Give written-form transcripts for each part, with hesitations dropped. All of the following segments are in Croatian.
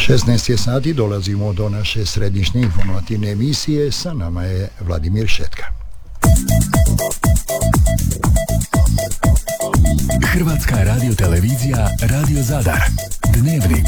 16 je sati, dolazimo do naše središnje informativne emisije, sa nama je Vladimir Šetka. Hrvatska radiotelevizija, Radio Zadar, Dnevnik.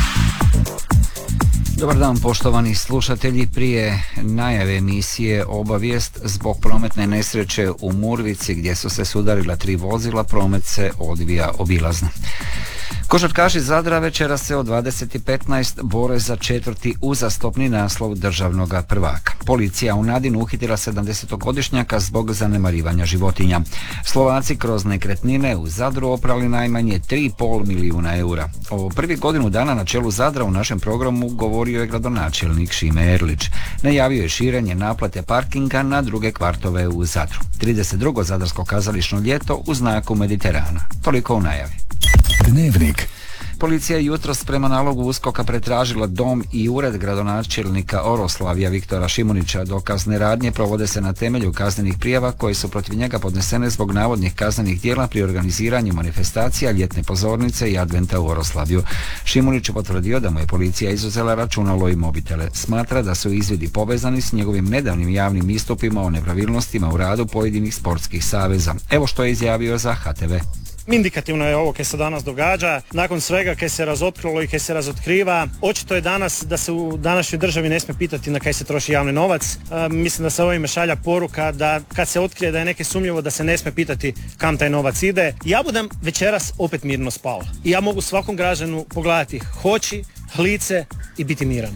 Dobar dan, poštovani slušatelji. Prije najave emisije obavijest: zbog prometne nesreće u Murvici gdje su se sudarila 3 vozila, promet se odvija obilazno. Košarkaši Zadra večera se od 20:15 bore za 4. uzastopni naslov državnog prvaka. Policija u Nadinu uhitila 70-godišnjaka zbog zanemarivanja životinja. Slovaci kroz nekretnine u Zadru oprali najmanje 3,5 milijuna eura. O prvih godinu dana na čelu Zadra u našem programu govorio je gradonačelnik Šime Erlić. Najavio je širenje naplate parkinga na druge kvartove u Zadru. 32. zadarsko kazališno ljeto u znaku Mediterana. Toliko u najavi. Dnevnik. Policija je jutros prema nalogu USKOK-a pretražila dom i ured gradonačelnika Oroslavlja Viktora Šimunića. Dokazne radnje provode se na temelju kaznenih prijava koje su protiv njega podnesene zbog navodnih kaznenih djela pri organiziranju manifestacija, ljetne pozornice i adventa u Oroslavlju. Šimunić je potvrdio da mu je policija izuzela računalo i mobitele. Smatra da su izvidi povezani s njegovim nedavnim javnim istupima o nepravilnostima u radu pojedinih sportskih saveza. Evo što je izjavio za HTV. Indikativno je ovo kaj se danas događa, nakon svega kaj se razotkrilo i kaj se razotkriva. Očito je danas da se u današnjoj državi ne smije pitati na kaj se troši javni novac. Mislim da se ovime šalja poruka da kad se otkrije da je neke sumnjivo da se ne smije pitati kam taj novac ide. Ja budem večeras opet mirno spao i ja mogu svakom građanu pogledati oči, lice i biti miran.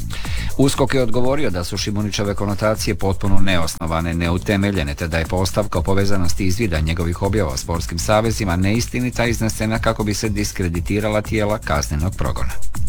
USKOK je odgovorio da su Šimunićeve konotacije potpuno neosnovane, neutemeljene, te da je postavka o povezanosti izvida njegovih objava o sportskim savezima neistinita iznesena kako bi se diskreditirala tijela kaznenog progona.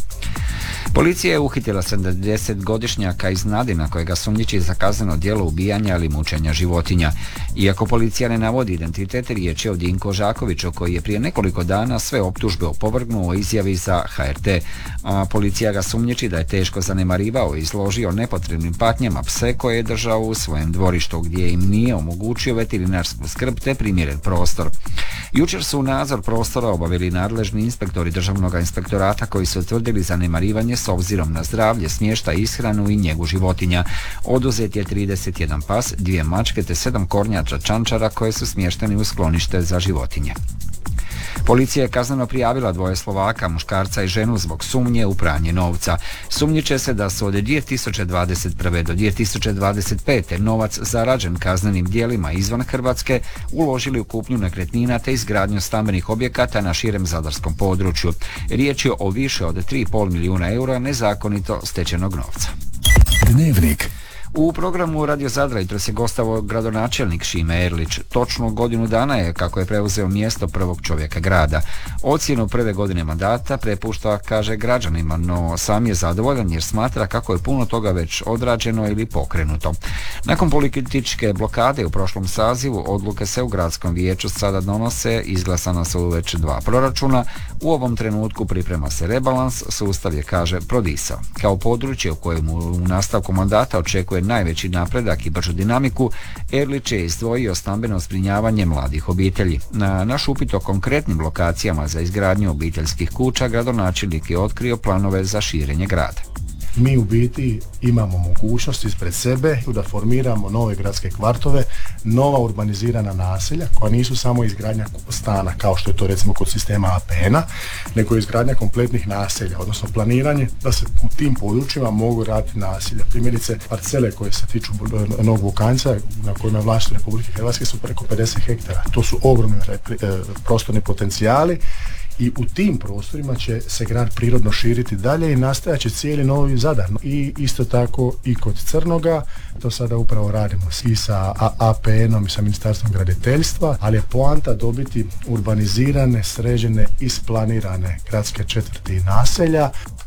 Policija je uhitila 70-godišnjaka iz Nadina kojega sumnjiči za kazneno djelo ubijanja ili mučenja životinja. Iako policija ne navodi identitet, riječ je o Dinko Žakoviću koji je prije nekoliko dana sve optužbe opovrgnuo o izjavi za HRT. Policija ga sumnjiči da je teško zanemarivao i izložio nepotrebnim patnjama pse koje je držao u svojem dvorištu gdje im nije omogućio veterinarsku skrb te primjeren prostor. Jučer su nadzor prostora obavili nadležni inspektori Državnog inspektorata koji su utvrdili zanemarivanje s obzirom na zdravlje, smještaj, ishranu i njegu životinja. Oduzet je 31 pas, 2 mačke te 7 kornjača čančara koje su smješteni u sklonište za životinje. Policija je kazneno prijavila 2 Slovaka, muškarca i ženu, zbog sumnje u pranje novca. Sumnjiče se da su od 2021. do 2025. novac zarađen kaznenim djelima izvan Hrvatske uložili u kupnju nekretnina te izgradnju stambenih objekata na širem zadarskom području. Riječ je o više od 3,5 milijuna eura nezakonito stečenog novca. Dnevnik. U programu Radio Zadra jutros je gostovao gradonačelnik Šime Erlić. Točno godinu dana je kako je preuzeo mjesto prvog čovjeka grada. Ocjenu prve godine mandata prepušta, kaže, građanima, no sam je zadovoljan jer smatra kako je puno toga već odrađeno ili pokrenuto. Nakon političke blokade u prošlom sazivu odluke se u gradskom vijeću sada donose, izglasana su već 2 proračuna. U ovom trenutku priprema se rebalans, sustav je, kaže, prodisao. Kao područje u kojem u nastavku mandata očekuje najveći napredak i bržu dinamiku, Erlić je izdvojio stambeno zbrinjavanje mladih obitelji. Na naš upit o konkretnim lokacijama za izgradnju obiteljskih kuća, gradonačelnik je otkrio planove za širenje grada. Mi u biti imamo mogućnost ispred sebe da formiramo nove gradske kvartove, nova urbanizirana naselja koja nisu samo izgradnja stana kao što je to recimo kod sistema APN-a, nego izgradnja kompletnih naselja, odnosno planiranje da se u tim područjima mogu raditi naselja. Primjerice, parcele koje se tiču Novog Vukanjca na kojima je vlasništvo Republike Hrvatske su preko 50 hektara. To su ogromni prostorni potencijali i u tim prostorima će se grad prirodno širiti dalje i nastajat će cijeli Novi Zadar. I isto tako i kod Crnoga, to sada upravo radimo i sa APN-om i sa Ministarstvom graditeljstva, ali je poanta dobiti urbanizirane, sređene, isplanirane gradske četvrti i naselja.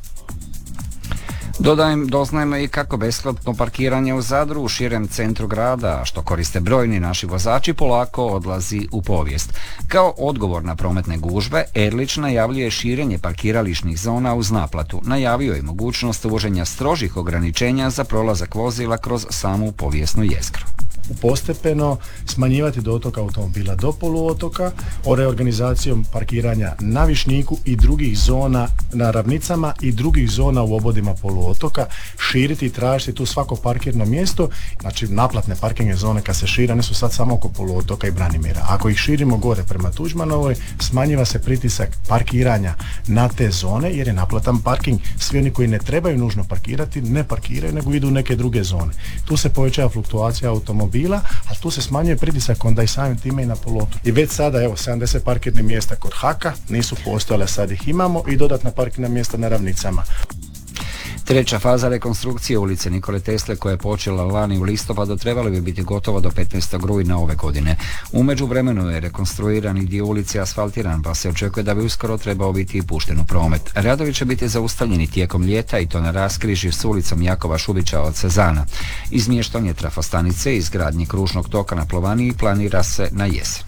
Doznajemo i kako besplatno parkiranje u Zadru u širem centru grada, što koriste brojni naši vozači, polako odlazi u povijest. Kao odgovor na prometne gužve, Erlić najavljuje širenje parkirališnih zona uz naplatu. Najavio je mogućnost uvoženja strožih ograničenja za prolazak vozila kroz samu povijesnu jezgru. postepeno smanjivati dotok automobila do poluotoka, reorganizacijom parkiranja na Višnjiku i drugih zona na ravnicama i drugih zona u obodima poluotoka, širiti i tražiti tu svako parkirno mjesto, znači naplatne parkirne zone kad se šire, one su sad samo oko poluotoka i Branimira. Ako ih širimo gore prema Tuđmanovoj, smanjiva se pritisak parkiranja na te zone jer je naplatan parking. Svi oni koji ne trebaju nužno parkirati, ne parkiraju nego idu u neke druge zone. Tu se povećava fluktuacija automobila, a tu se smanjuje pritisak onda i samim time i na poluotoku. I već sada, evo, 70 parkirnih mjesta kod Haka nisu postojale, sad ih imamo i dodatna parkirna mjesta na ravnicama. Treća faza rekonstrukcije ulice Nikole Tesle koja je počela lani u listopadu trebala bi biti gotova do 15. rujna ove godine. U međuvremenu je rekonstruirani dio ulice asfaltiran pa se očekuje da bi uskoro trebao biti i pušten u promet. Radovi će biti zaustavljeni tijekom ljeta i to na raskrižju s ulicom Jakova Šubića od Cezana. Izmještanje trafostanice i izgradnji kružnog toka na Plovaniji planira se na jesen.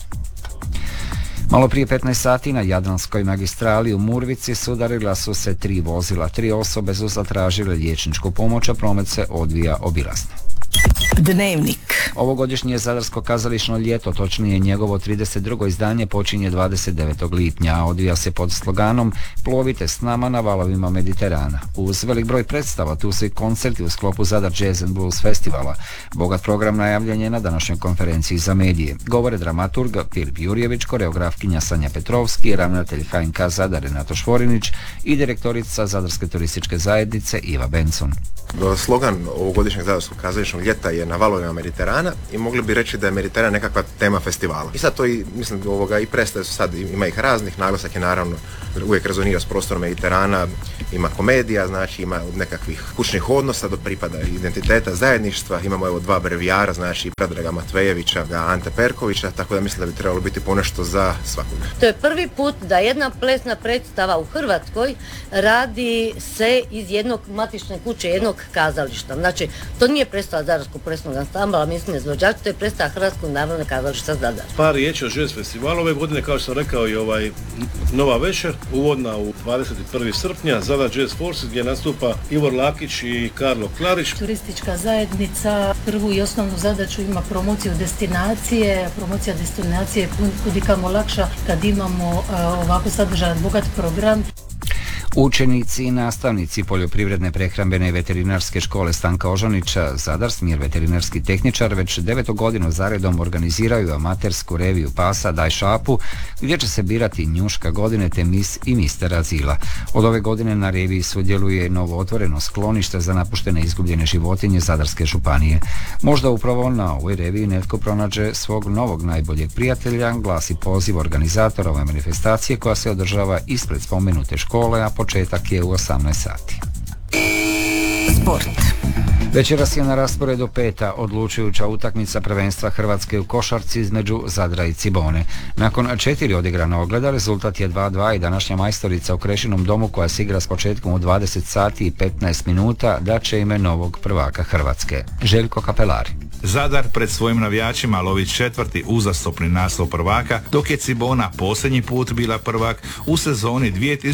Malo prije 15 sati na Jadranskoj magistrali u Murvici sudarila su se 3 vozila. 3 osobe su zatražile liječničku pomoć, a promet se odvija obilazno. Dnevnik. Ovogodišnje Zadarsko kazališno ljeto, točnije njegovo 32. izdanje, počinje 29. lipnja, a odvija se pod sloganom Plovite s nama na valovima Mediterana. Uz velik broj predstava tu su i koncerti u sklopu Zadar Jazz and Blues festivala. Bogat program najavljen je na današnjoj konferenciji za medije. Govore dramaturg Filip Jurjević, koreografkinja Sanja Petrovski, ravnatelj HNK Zadar Renato Švorinić i direktorica Zadarske turističke zajednice Iva Benson. Slogan ovogodišnjeg Zadarskog kazališnog ljeta je na valovima Mediterana i mogli bi reći da je Mediteran nekakva tema festivala. I sad to i, mislim, i predstave su sad, ima ih raznih, naglasak je naravno uvijek rezonira s prostorom Mediterana, ima komedija, znači ima od nekakvih kućnih odnosa do pripada identiteta, zajedništva, imamo evo 2 brevijara, znači Predraga Matvejevića, Ante Perkovića, tako da mislim da bi trebalo biti ponešto za svakoga. To je prvi put da jedna plesna predstava u Hrvatskoj radi se iz jednog matične kuće, jednog kazališta. Znači, to nije predstava Zadarskog plesnog ansambla, mislim izvođača, to je predstava Hrvatskog narodnog kazališta Zadar. Par riječi o Jazz festivalu ove godine, kao što sam rekao, i nova večer, uvodna u 21. srpnja, Zadar Jazz Force, gdje nastupa Ivor Lakić i Karlo Klarić. Turistička zajednica prvu i osnovnu zadaću ima promociju destinacije. Promocija destinacije je kudikamo lakša kad imamo ovako sadržajan bogat program. Učenici i nastavnici Poljoprivredne, prehrambene i veterinarske škole Stanka Ožanića, Zadar, smjer veterinarski tehničar, već 9. godinu zaredom organiziraju amatersku reviju pasa Daj šapu, gdje će se birati njuška godine te mis i mister azila. Od ove godine na reviji sudjeluje novo otvoreno sklonište za napuštene izgubljene životinje Zadarske županije. Možda upravo na ovoj reviji netko pronađe svog novog najboljeg prijatelja, glasi poziv organizatora ove manifestacije koja se održava ispred spomenute škole, a početak je u 18 sati. Sport. Večeras je na rasporedu 5. odlučujuća utakmica prvenstva Hrvatske u košarci između Zadra i Cibone. Nakon 4 odigrana ogleda rezultat je 2-2 i današnja majstorica u Krešinom domu koja se igra s početkom u 20 sati i 15 minuta daće ime novog prvaka Hrvatske. Željko Kapelari. Zadar pred svojim navijačima lovi 4. uzastopni naslov prvaka, dok je Cibona posljednji put bila prvak u sezoni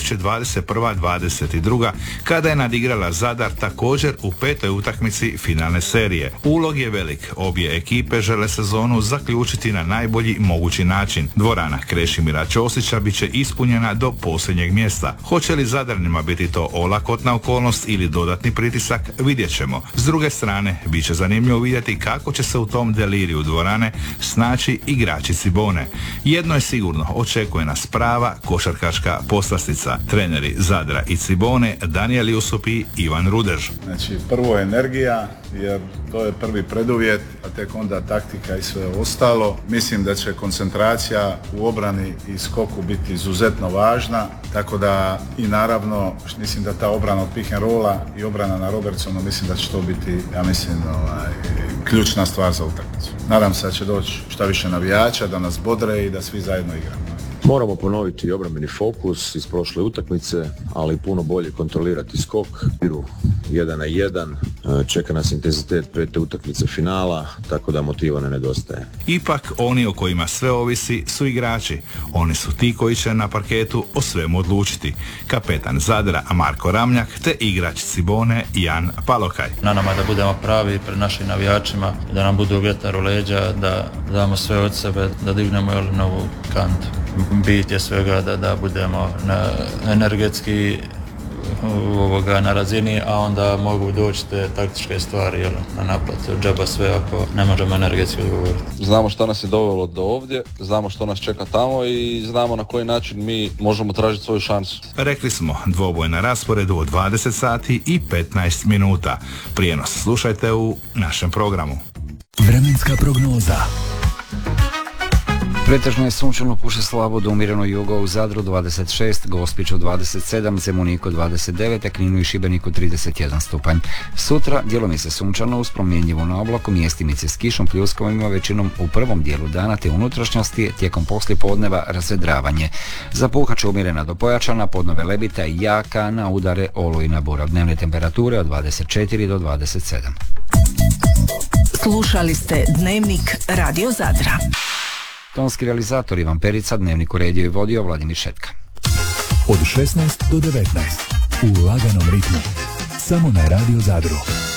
2021-22, kada je nadigrala Zadar također u 5. utakmici finalne serije. Ulog je velik, obje ekipe žele sezonu zaključiti na najbolji mogući način. Dvorana Krešimira Ćosića bit će ispunjena do posljednjeg mjesta. Hoće li Zadarnima biti to olakotna okolnost ili dodatni pritisak, vidjet ćemo. S druge strane, bit će zanimljivo vidjeti kako će se u tom deliriju dvorane snaći igrači Cibone. Jedno je sigurno, očekuje nas prava košarkaška poslastica. Treneri Zadra i Cibone Danijel Jusup i Ivan Rudež. Znači, prvo je energija, jer to je prvi preduvjet, a tek onda taktika i sve ostalo. Mislim da će koncentracija u obrani i skoku biti izuzetno važna, tako da i naravno mislim da ta obrana od pick and rolla i obrana na Robertsonu, mislim da će to biti, ja mislim, ključna stvar za utakmicu. Nadam se da će doći šta više navijača, da nas bodre i da svi zajedno igramo. Moramo ponoviti obrambeni fokus iz prošle utakmice, ali puno bolje kontrolirati skok. 1-1, čeka nas intenzitet 5. utakmice finala, tako da motiva ne nedostaje. Ipak, oni o kojima sve ovisi su igrači. Oni su ti koji će na parketu o svemu odlučiti. Kapetan Zadra Marko Ramljak te igrač Cibone Jan Palokaj. Na nama da budemo pravi pred našim navijačima, da nam budu vjetar u leđa, da damo sve od sebe, da dignemo novu kantu. Bit je svega da budemo energetski na razini, a onda mogu doći te taktičke stvari na naplatu. Džaba sve ako ne možemo energetski odgovoriti. Znamo što nas je dovelo do ovdje, znamo što nas čeka tamo i znamo na koji način mi možemo tražiti svoju šansu. Rekli smo, dvoboj na rasporedu od 20 sati i 15 minuta. Prijenos slušajte u našem programu. Vremenska prognoza. Pretežno je sunčano, puše slabo do umjereno jugo, u Zadru 26, Gospiću 27, Zemuniku 29, Kninu i Šibeniku 31 stupanj. Sutra djelomice sunčano uz promjenjivo na oblaku, mjestimice s kišom, pljuskovima, većinom u prvom dijelu dana te unutrašnjosti, tijekom poslijepodneva razvedravanje. Zapuhat će umjerena do pojačana, podnove lebita i jaka, na udare olujna bura. Dnevne temperature od 24 do 27. Slušali ste Dnevnik Radio Zadra. Tonski realizator Ivan Perica, Dnevnik uredio i vodio Vladimir Šetka. Od 16 do 19 u laganom ritmu. Samo na Radio Zadru.